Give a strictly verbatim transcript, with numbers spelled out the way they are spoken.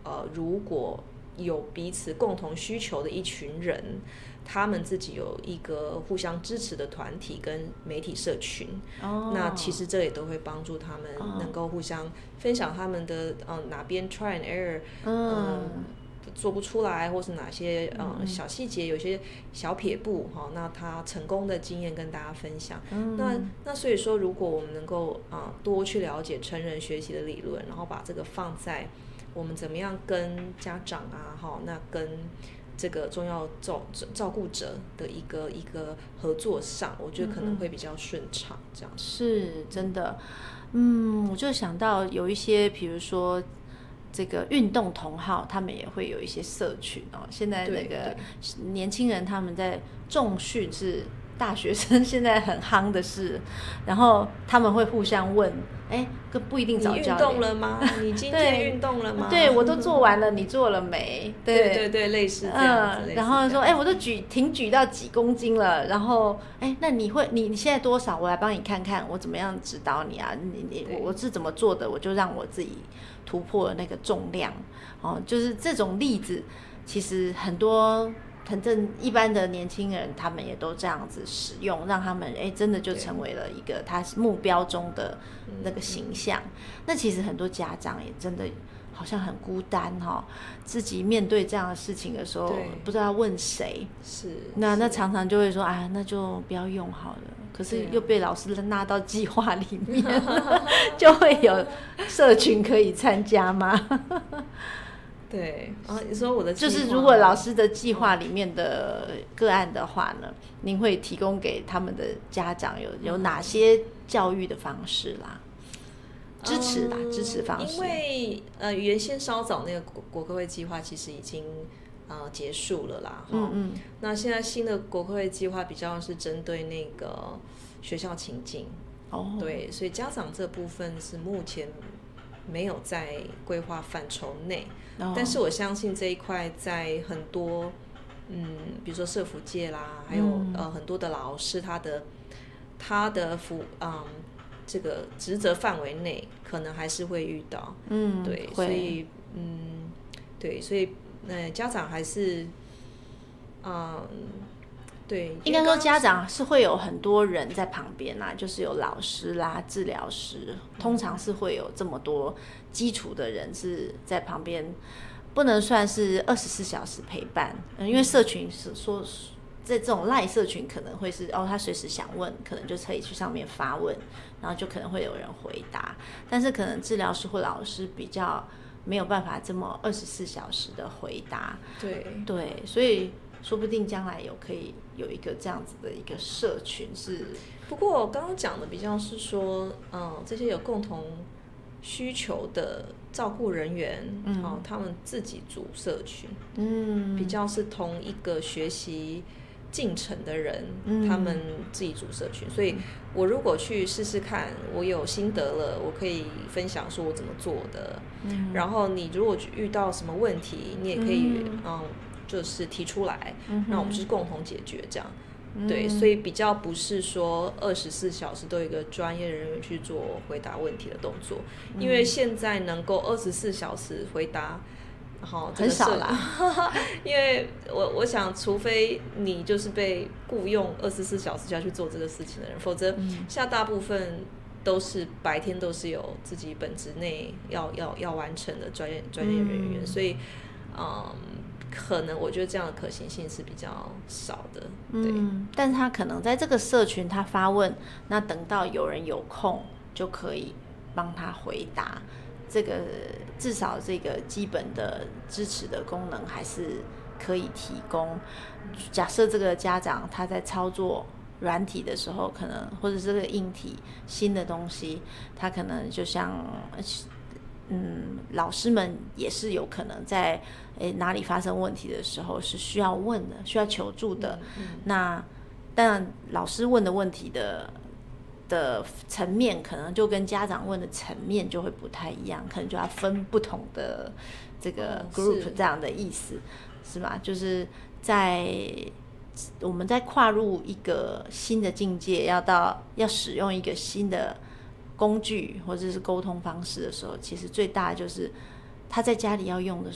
呃，如果有彼此共同需求的一群人，他们自己有一个互相支持的团体跟媒体社群，哦、那其实这也都会帮助他们能够互相分享他们的呃哪边 try and error， 嗯、呃，做不出来，或是哪些呃小细节，有些小撇步哈、哦，那他成功的经验跟大家分享。嗯、那那所以说，如果我们能够啊、呃、多去了解成人学习的理论，然后把这个放在我们怎么样跟家长啊，哈，那跟这个重要照照顾者的一个一个合作上，我觉得可能会比较顺畅，这样是真的。嗯，我就想到有一些，比如说这个运动同好，他们也会有一些社群哦。现在那个年轻人他们在重训是大学生现在很夯的事，然后他们会互相问。哎，不一定找教练。 你运动了吗？你今天运动了吗？ 对，我都做完了，你做了没？ 对对 对, 对，类似这样子。 嗯，然后说，哎，我都举挺举到几公斤了，然后，哎，那你会，你你现在多少？我来帮你看看，我怎么样指导你啊？你你我我是怎么做的？我就让我自己突破了那个重量。哦，就是这种例子，其实很多。很正一般的年轻人，他们也都这样子使用，让他们哎真的就成为了一个他目标中的那个形象。那其实很多家长也真的好像很孤单哈、哦，自己面对这样的事情的时候，不知道要问谁。 是， 那那常常就会说，啊，那就不要用好了。可是又被老师纳到计划里面，就会有社群可以参加吗？ 对，然后你说我的就是如果老师的计划里面的个案的话呢，您会提供给他们的家长有有哪些教育的方式啦？支持啦，嗯、支持方式。 因为呃，原先稍早那个国国科会计划其实已经呃结束了啦，嗯嗯。那现在新的国科会计划比较是针对那个学校情境，哦，对，所以家长这部分是目前没有在规划范畴内。Oh. 但是我相信这一块在很多嗯，比如说社福界啦，还有、嗯、呃很多的老师，他的他的服嗯这个职责范围内，可能还是会遇到，嗯，对，所以嗯对，所以呃家长还是嗯对， 应该说家长是会有很多人在旁边啦，就是有老师啦、治疗师，通常是会有这么多基础的人是在旁边，不能算是二十四小时陪伴，嗯，因为社群是说，在这种赖社群可能会是哦，他随时想问，可能就可以去上面发问，然后就可能会有人回答，但是可能治疗师或老师比较没有办法这么二十四小时的回答， 对对，所以。说不定将来有可以有一个这样子的一个社群是， 不过我刚刚讲的比较是说，嗯，这些有共同需求的照顾人员，嗯，哦，他们自己组社群，嗯，比较是同一个学习进程的人，嗯，他们自己组社群。所以我如果去试试看，我有心得了，我可以分享说我怎么做的。嗯，然后你如果遇到什么问题，你也可以，嗯。嗯就是提出来，嗯、那我们就是共同解决这样，嗯、对，所以比较不是说二十四小时都有一个专业人员去做回答问题的动作，嗯、因为现在能够二十四小时回答，好、这个、 很少啦， 因为我我想，除非你就是被雇用二十四小时就要去做这个事情的人，否则现在大部分都是白天都是有自己本职内要要要完成的专业专业人员，嗯、所以，嗯。可能我觉得这样的可行性是比较少的，对。 嗯，但是他可能在这个社群他发问，那等到有人有空就可以帮他回答，这个至少这个基本的支持的功能还是可以提供。假设这个家长他在操作软体的时候，可能或者这个硬体新的东西，他可能就像。嗯，老师们也是有可能在诶哪里发生问题的时候是需要问的，需要求助的。嗯嗯、那当然，老师问的问题的的层面，可能就跟家长问的层面就会不太一样，可能就要分不同的这个 group 这样的意思，哦、是, 是吧？就是在我们在跨入一个新的境界，要到要使用一个新的。工具或者是沟通方式的时候，其实最大的就是他在家里要用的